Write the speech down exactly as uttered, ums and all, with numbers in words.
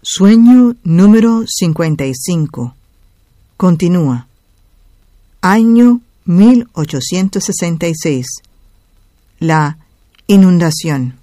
Sueño número cincuenta y cinco. Continúa. Año mil ochocientos sesenta y seis. La inundación.